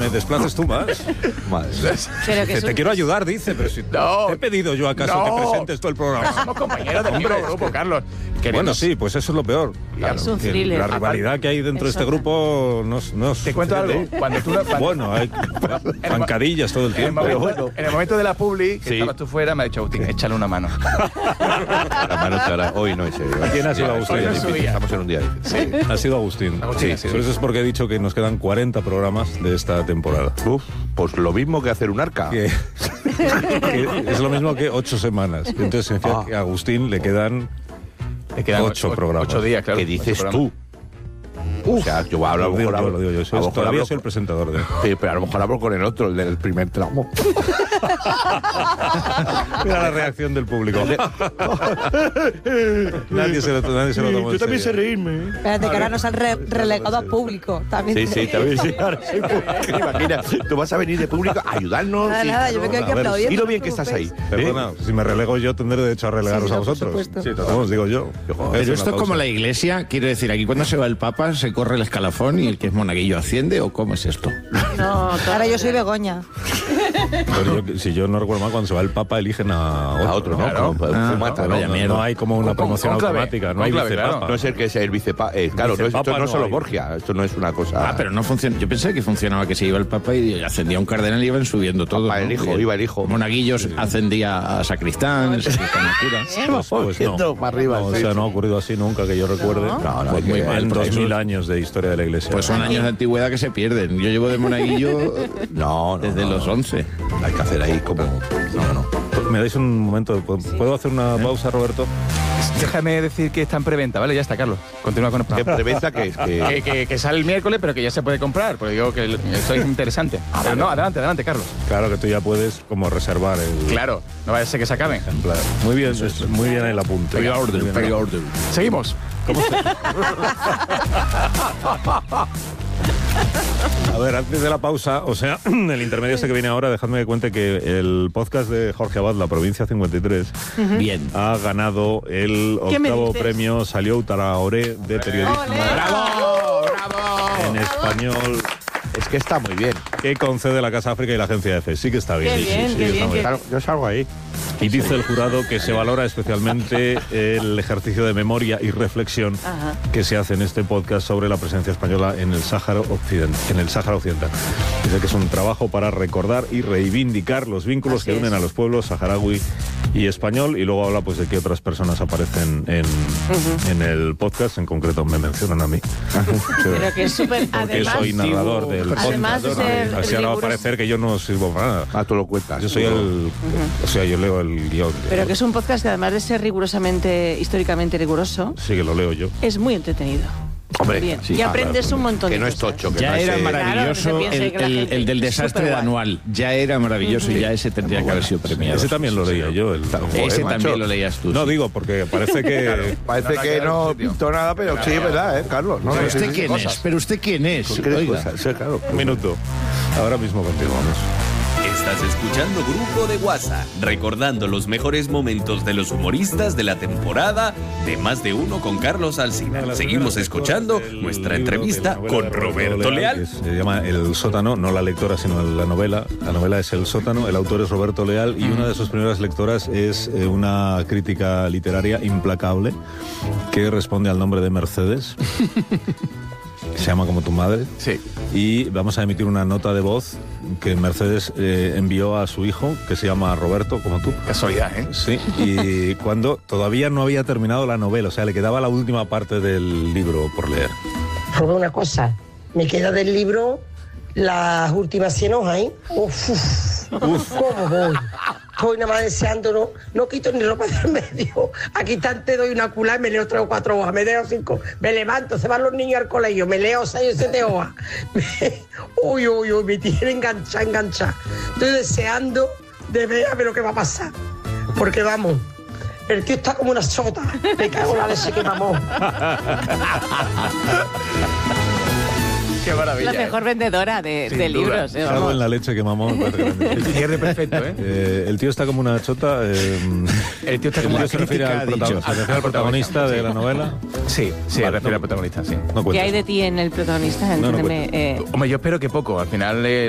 me desplaces tú más. Pero que Te quiero ayudar, dice, pero si te he pedido yo acaso que presentes todo el programa. Somos compañeros del mismo grupo, Carlos. Bueno, sí, pues eso es lo peor. Claro, es un thriller. La rivalidad que hay dentro de este grupo no Te cuento algo. Bueno, hay zancadillas todo el tiempo. En el momento de la publi, que estabas tú fuera, me ha dicho Agustín, échale una mano. La mano estará hoy, no, en serio. ¿Quién ha sido Agustín? Estamos en un día difícil. Ha sido Agustín. Sí. Pero eso es porque he dicho que nos quedan 40 programas de esta temporada. Pues lo mismo que hacer un arca. Que es lo mismo que 8 semanas. Entonces significa que a Agustín le quedan 8 programas. 8 días, claro. ¿Qué dices tú? O sea, yo a lo mejor lo digo yo. Todavía soy el presentador de... Sí, pero a lo mejor hablo con el otro, el del primer tramo. Mira la reacción del público. Nadie se lo toma en serio. Yo también sé reírme. Espérate, que ahora nos han relegado a público. También También sí. Ahora soy público. Imagina, tú vas a venir de público a ayudarnos. Nada, yo me quedo aquí aplaudiendo. Y lo bien que estás ahí. Perdona, si me relego yo tendré derecho a relegaros a vosotros. Sí, Vamos, digo yo. Pero esto es como la iglesia, quiero decir, aquí cuando se va el Papa se corre el escalafón y el que es monaguillo asciende, ¿o cómo es esto? No, ahora yo soy Begoña. Pero si yo no recuerdo mal, cuando se va el Papa eligen a otro, ¿no? Claro, No hay como una promoción automática, no hay vicepapa. No es el que sea el vicepapa. Claro, esto no es solo Borgia, esto no es una cosa... Pero no funciona. Yo pensé que funcionaba que se iba el Papa y ascendía un cardenal y iban subiendo todo. Iba el hijo. Monaguillos ascendía a sacristán, el sacristán a cura. Pues no. Para arriba. O sea, no ha ocurrido así nunca que yo recuerde. Pues muy mal. En 2000 años de historia de la iglesia. Pues son años de antigüedad que se pierden. Yo llevo de monaguillo desde los 11. Hay que hacer ahí como... No. ¿Me dais un momento? ¿Puedo hacer una pausa, Roberto? Déjame decir que está en preventa, ¿vale? Ya está, Carlos. Continúa con el programa. ¿Qué preventa que es? Que sale el miércoles, pero que ya se puede comprar, porque digo que esto es interesante. Pero no, adelante, Carlos. Claro que tú ya puedes como reservar el... Claro, no vaya a ser que se acabe. ejemplar. Muy bien el apunte. Pre-order. Seguimos. A ver, antes de la pausa, o sea, el intermedio este que viene ahora, dejadme que cuente que el podcast de Jorge Abad, La Provincia 53, ha ganado el 8º premio Salió Traoré de periodismo. ¡Bravo! En español. Es que está muy bien. Que concede la Casa África y la Agencia EFE. Sí que está bien. Qué bien. Claro, yo salgo ahí. Y dice el jurado que se valora especialmente el ejercicio de memoria y reflexión que se hace en este podcast sobre la presencia española en el Sáhara Occidental. Dice que es un trabajo para recordar y reivindicar los vínculos que unen a los pueblos saharaui y español, y luego habla pues de que otras personas aparecen en el podcast, en concreto me mencionan a mí. Pero que es súper... Porque soy narrador del podcast. Además de ser así ahora va a parecer que yo no sirvo para nada. Tú lo cuentas. Yo soy o sea, yo leo el guión. Pero que es un podcast que además de ser históricamente riguroso, sí, que lo leo yo. es muy entretenido. Hombre, bien. sí, y aprendes un montón que de no es cosas. tocho. Que Ya no era es, maravilloso Claro, que se piense que la gente el del desastre de superguay. anual. Ya era maravilloso y ya ese tendría que haber sido premiado. Ese también lo leía yo. Ese también lo leías tú. No digo, porque parece que... Parece que no pintó nada, pero sí, es verdad, Carlos. No, ¿Pero sí, usted sí, quién es? ¿Pero usted quién es? Oiga. Sí, claro. Un minuto. Ahora mismo continuamos. Estás escuchando Grupo de WhatsApp, recordando los mejores momentos de los humoristas de la temporada de Más de Uno con Carlos Alsina. Seguimos escuchando nuestra entrevista con Roberto Leal. Se llama El Sótano, no la lectora, sino la novela. La novela es El Sótano, el autor es Roberto Leal y una de sus primeras lectoras es una crítica literaria implacable que responde al nombre de Mercedes. Se llama Como tu madre. Sí. Y vamos a emitir una nota de voz que Mercedes envió a su hijo, que se llama Roberto, como tú. Casualidad, ¿eh? Sí, y cuando todavía no había terminado la novela, o sea, le quedaba la última parte del libro por leer. Robé una cosa, me queda del libro las últimas 100 hojas, ¿eh? Uf, ¿cómo voy? Estoy nada más deseando, no quito ni ropa del medio. Aquí te doy una culá y me leo 3 o 4 hojas, me leo 5, me levanto, se van los niños al colegio, me leo 6 o 7 hojas. Uy, me tiene enganchada. Estoy deseando de ver a ver lo que va a pasar. Porque vamos, el tío está como una sota. Me cago en la leche que mamó. Qué maravilla. La mejor vendedora de libros. Algo en la leche que mamó. El cierre perfecto, ¿eh? El tío está como una chota. El tío está como una se refiere al protagonista de la novela. Sí, Vale, refiere al protagonista, sí. No ¿Qué hay de ti en el protagonista? Entiéndeme. Hombre, yo espero que poco. Al final